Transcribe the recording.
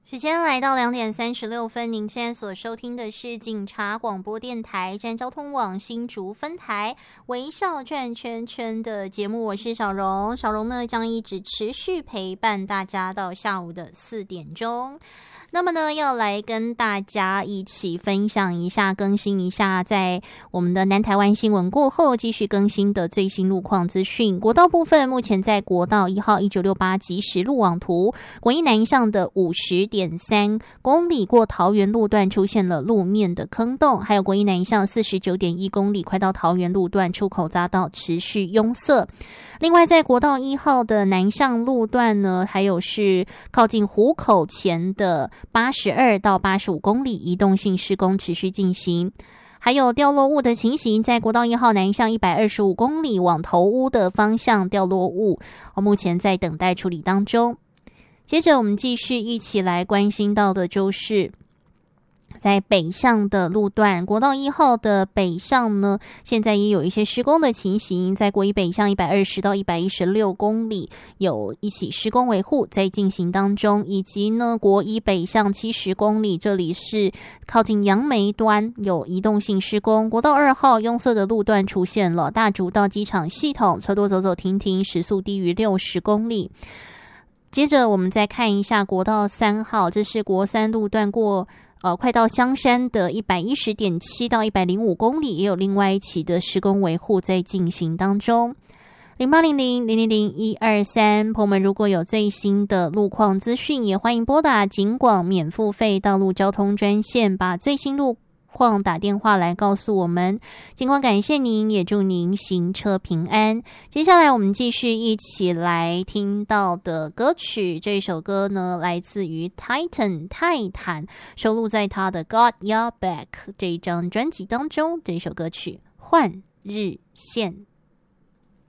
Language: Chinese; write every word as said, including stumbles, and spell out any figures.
时间来到两点三十六分，您现在所收听的是警察广播电台站交通网新竹分台微笑转圈圈的节目，我是小荣。小荣呢将一直持续陪伴大家到下午的四点钟。那么呢，要来跟大家一起分享一下、更新一下，在我们的南台湾新闻过后，继续更新的最新路况资讯。国道部分，目前在国道一号一九六八即时路网图，国一南向的五十点三公里过桃园路段出现了路面的坑洞，还有国一南向四十九点一公里快到桃园路段出口匝道持续拥塞。另外，在国道一号的南向路段呢，还有是靠近湖口前的八十二到八十五公里移动性施工持续进行。还有掉落物的情形，在国道一号南向一百二十五公里往头屋的方向掉落物，目前在等待处理当中。接着我们继续一起来关心到的就是在北向的路段，国道一号的北上呢，现在也有一些施工的情形，在国一北向一百二十到一百一十六公里有一起施工维护在进行当中，以及呢国一北向七十公里，这里是靠近杨梅端有移动性施工。国道二号拥塞的路段出现了，大竹到机场系统车多走走停停，时速低于六十公里。接着我们再看一下国道三号，这是国三路段过呃，快到香山的 一百一十点七 到一百零五公里，也有另外一起的施工维护在进行当中。零八零零零零零一二三，朋友们如果有最新的路况资讯，也欢迎拨打警广免付费道路交通专线，把最新路况打电话来告诉我们。警广感谢您，也祝您行车平安。接下来我们继续一起来听到的歌曲，这首歌呢来自于 Titan 泰坦，收录在他的 Got Your Back 这一张专辑当中，这首歌曲换日线。